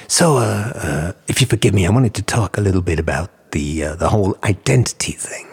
If you forgive me, I wanted to talk a little bit about the whole identity thing.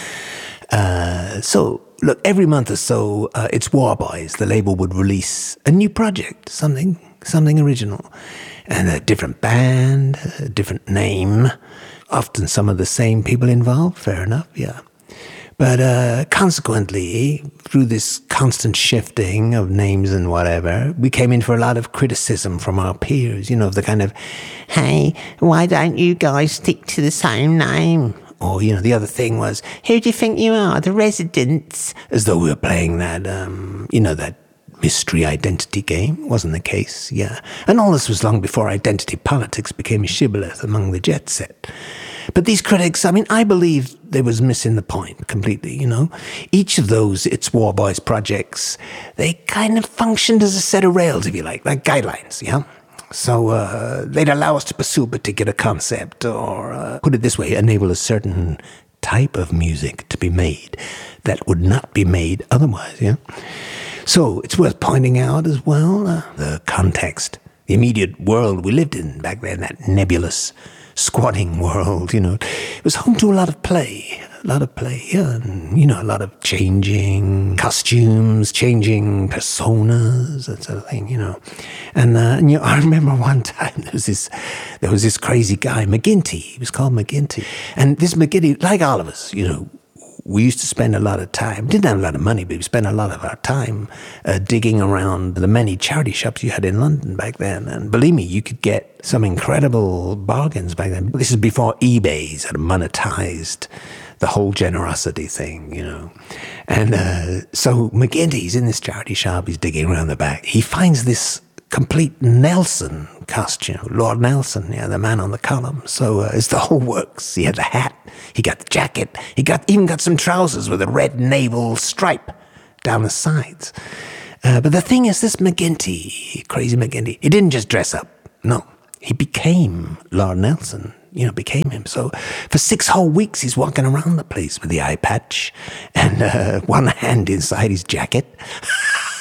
Yeah. Look, every month or so, it's War Boys. The label would release a new project, something original, and a different band, a different name. Often some of the same people involved. Fair enough. Yeah. But consequently, through this constant shifting of names and whatever, we came in for a lot of criticism from our peers, the kind of, hey, why don't you guys stick to the same name? Or, the other thing was, who do you think you are, the Residents? As though we were playing that, that mystery identity game. Wasn't the case, yeah. And all this was long before identity politics became a shibboleth among the jet set. But these critics, I believe they was missing the point completely, Each of those It's War Boys projects, they kind of functioned as a set of rails, if you like guidelines, yeah? So they'd allow us to pursue a particular concept, or put it this way, enable a certain type of music to be made that would not be made otherwise, yeah? So it's worth pointing out as well the context, the immediate world we lived in back then, that nebulous squatting world, It was home to a lot of play, yeah, and, a lot of changing costumes, changing personas, that sort of thing, And, I remember one time there was this crazy guy, McGinty. He was called McGinty. And this McGinty, like all of us, we used to spend a lot of time, didn't have a lot of money, but we spent a lot of our time digging around the many charity shops you had in London back then. And believe me, you could get some incredible bargains back then. This is before eBay's had monetized the whole generosity thing, And so McGinty's in this charity shop, he's digging around the back. He finds this complete Nelson costume, Lord Nelson, the man on the column. So it's the whole works. He had the hat, he got the jacket, he even got some trousers with a red naval stripe down the sides. But the thing is, this McGinty, crazy McGinty, he didn't just dress up. No, he became Lord Nelson. Became him. So for 6 whole weeks, he's walking around the place with the eye patch and one hand inside his jacket.